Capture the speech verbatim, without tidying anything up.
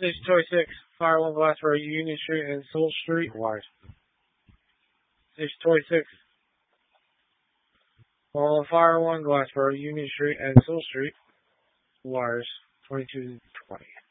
Station twenty-six, Fire one Glassboro, Union Street and Soul Street, wires. Station twenty-six, well, Fire one Glassboro, Union Street and Soul Street, wires. twenty-two twenty.